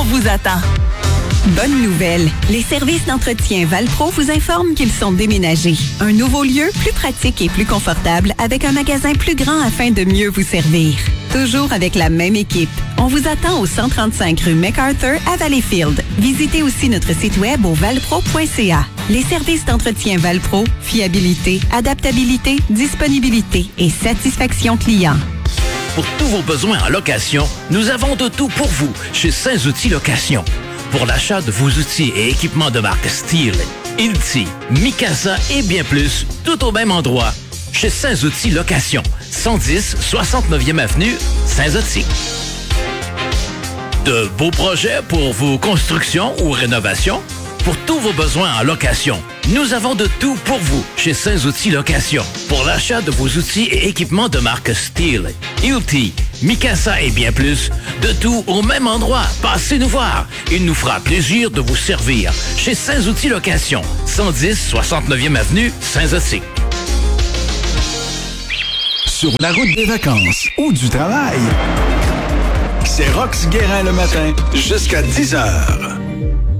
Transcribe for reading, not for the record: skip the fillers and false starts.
vous attend. Bonne nouvelle! Les services d'entretien Valpro vous informent qu'ils sont déménagés. Un nouveau lieu, plus pratique et plus confortable, avec un magasin plus grand afin de mieux vous servir. Toujours avec la même équipe. On vous attend au 135 rue MacArthur à Valleyfield. Visitez aussi notre site web au valpro.ca. Les services d'entretien Valpro, fiabilité, adaptabilité, disponibilité et satisfaction client. Pour tous vos besoins en location, nous avons de tout pour vous chez Saint-Outils Location. Pour l'achat de vos outils et équipements de marque Steel, Hilti, Mikasa et bien plus, tout au même endroit, chez Saint-Outils Location, 110 69e Avenue, Saint-Zotique. De beaux projets pour vos constructions ou rénovations? Pour tous vos besoins en location, nous avons de tout pour vous chez Saint-Outils Location. Pour l'achat de vos outils et équipements de marque Steel, Hilti, Mikasa et bien plus, de tout au même endroit. Passez nous voir. Il nous fera plaisir de vous servir chez Saint-Outils Location, 110 69e Avenue, Saint-Zotique. Sur la route des vacances ou du travail, c'est Rox Guérin le matin jusqu'à 10h.